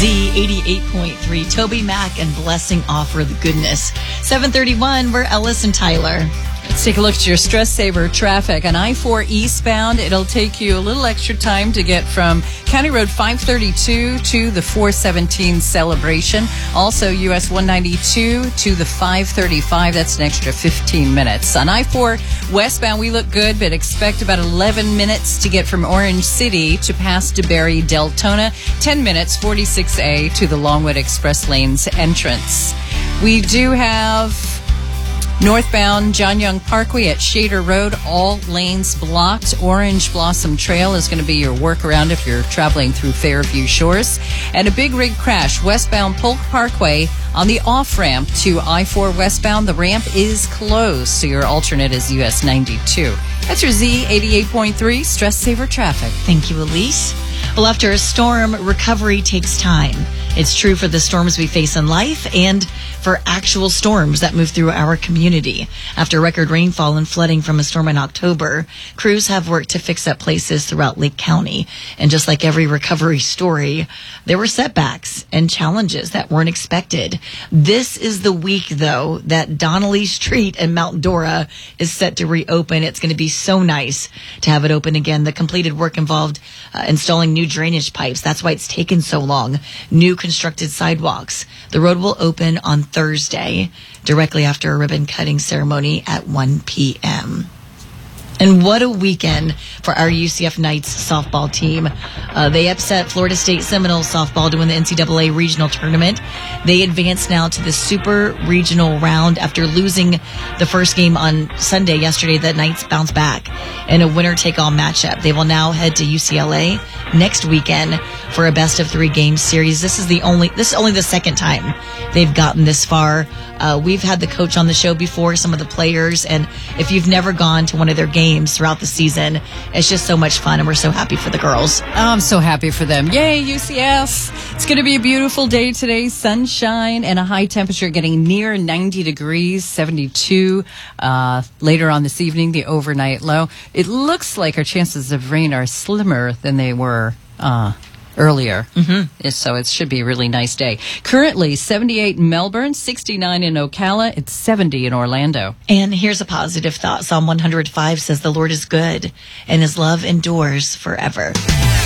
Z88.3. Toby Mac and Blessing offer the goodness. 7:31, we're Ellis and Tyler. Let's take a look at your stress saver traffic. On I-4 eastbound, it'll take you a little extra time to get from County Road 532 to the 417 celebration. Also, US 192 to the 535. That's an extra 15 minutes. On I-4 westbound, we look good, but expect about 11 minutes to get from Orange City to past DeBerry Deltona. 10 minutes, 46A to the Longwood Express Lanes entrance. We do have northbound John Young Parkway at Shader Road, all lanes blocked. Orange Blossom Trail is going to be your workaround if you're traveling through Fairview Shores. And a big rig crash westbound Polk Parkway on the off-ramp to I-4 westbound. The ramp is closed, so your alternate is US 92. That's your Z88.3 Stress Saver Traffic. Thank you, Elise. Well, after a storm, recovery takes time. It's true for the storms we face in life and for actual storms that move through our community. After record rainfall and flooding from a storm in October, crews have worked to fix up places throughout Lake County. And just like every recovery story, there were setbacks and challenges that weren't expected. This is the week, though, that Donnelly Street in Mount Dora is set to reopen. It's going to be so nice to have it open again. The completed work involved installing new drainage pipes. That's why it's taken so long. New constructed sidewalks. The road will open on Thursday, directly after a ribbon cutting ceremony at 1 p.m. And what a weekend for our UCF Knights softball team. They upset Florida State Seminoles softball to win the NCAA regional tournament. They advance now to the super regional round after losing the first game on Sunday yesterday. The Knights bounce back in a winner-take-all matchup. They will now head to UCLA next weekend for a best-of-3 game series. This is only the second time they've gotten this far. We've had the coach on the show before, some of the players, and if you've never gone to one of their games throughout the season, it's just so much fun, and we're so happy for the girls. I'm so happy for them. Yay, UCF! It's going to be a beautiful day today. Sunshine and a high temperature getting near 90 degrees, 72 later on this evening, the overnight low. It looks like our chances of rain are slimmer than they were earlier. So it should be a really nice day. Currently 78 in Melbourne, 69 in Ocala, it's 70 in Orlando. And here's a positive thought. Psalm 105 says the Lord is good and his love endures forever.